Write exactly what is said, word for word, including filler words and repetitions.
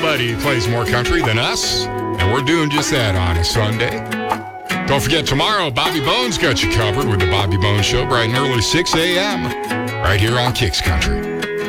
Nobody plays more country than us, and we're doing just that on a Sunday. Don't forget, tomorrow, Bobby Bones got you covered with the Bobby Bones Show, bright and early, six a.m., right here on Kicks Country.